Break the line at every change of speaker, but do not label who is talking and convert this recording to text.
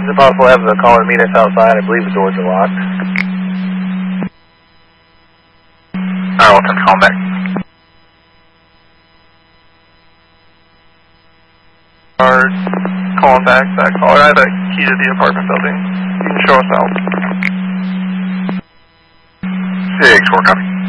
it possible to have the caller meet us outside? I believe the doors are locked.
Alright, we'll turn the call back. Calling back that caller. I have a key to the apartment building. You can show us out. 6-4, copy.